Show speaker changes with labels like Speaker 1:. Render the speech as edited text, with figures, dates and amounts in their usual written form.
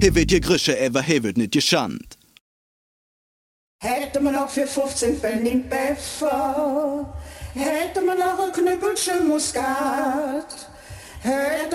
Speaker 1: He wird je Grische, he wird nicht geschand.
Speaker 2: Hätte man auch für 15 Pfennig Pfeffer, hätte man auch ein Knüppelchen Muskat, hätte